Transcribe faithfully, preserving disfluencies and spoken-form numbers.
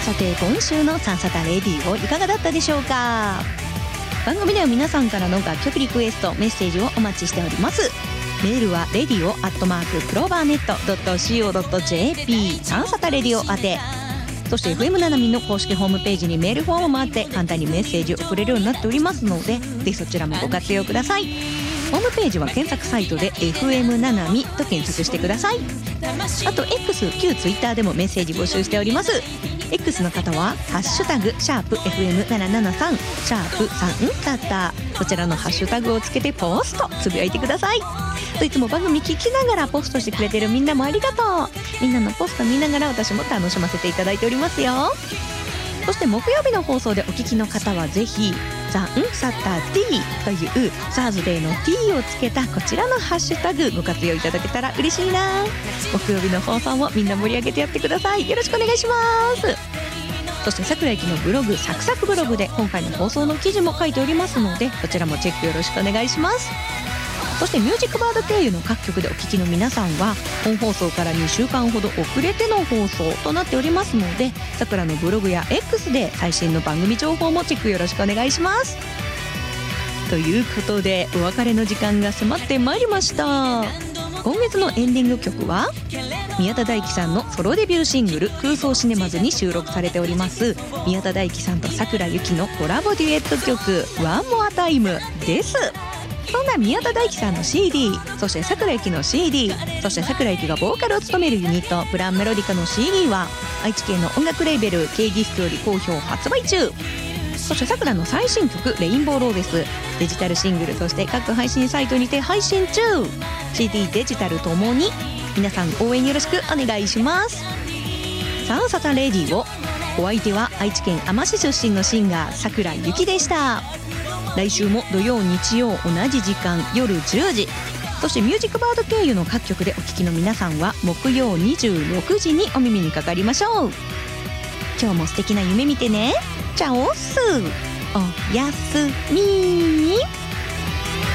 さて今週のサンサタレディオいかがだったでしょうか。番組では皆さんからの楽曲リクエストメッセージをお待ちしております。メールは レディオ アットマーク クローバーネット ドット シーオー ドット ジェーピー サンサタレディオ宛て、そして エフエム ななみんの公式ホームページにメールフォームもあって簡単にメッセージを送れるようになっておりますので、ぜひそちらもご活用ください。ホームページは検索サイトで エフエム ななみと検索してください。あと X、旧 Twitter でもメッセージ募集しております。 X の方はハッシュタグシャープ エフエムななななさん シャープさんサタ、こちらのハッシュタグをつけてポストつぶやいてください。いつも番組聞きながらポストしてくれてるみんなもありがとう。みんなのポスト見ながら私も楽しませていただいておりますよ。そして木曜日の放送でお聞きの方はぜひザンサタ T というサーズデーの T をつけたこちらのハッシュタグご活用いただけたら嬉しいな。木曜日の放送もみんな盛り上げてやってください。よろしくお願いします。そして桜井貴のブログサクサクブログで今回の放送の記事も書いておりますので、こちらもチェックよろしくお願いします。そしてミュージックバード経由の各局でお聞きの皆さんは本放送からにしゅうかんほど遅れての放送となっておりますので、さくらのブログや X で最新の番組情報もチェックよろしくお願いします。ということでお別れの時間が迫ってまいりました。今月のエンディング曲は宮田大輝さんのソロデビューシングル空想シネマズに収録されております宮田大輝さんと桜井由紀のコラボデュエット曲ワンモアタイムです。そんな宮田大輝さんの シーディー、 そして桜井由紀の シーディー、 そして桜井由紀がボーカルを務めるユニットプランメロディカの シーディー は愛知県の音楽レーベル K ディスクより好評発売中。そして桜の最新曲レインボーローデスデジタルシングル、そして各配信サイトにて配信中。 シーディー デジタルともに皆さん応援よろしくお願いします。サンサタレディオ、お相手は愛知県あま市出身のシンガー桜井由紀でした。来週も土曜日曜同じ時間夜じゅうじ、そしてミュージックバード経由の各局でお聞きの皆さんは木曜にじゅうろくじにお耳にかかりましょう。今日も素敵な夢見てね。チャオス、おやすみ。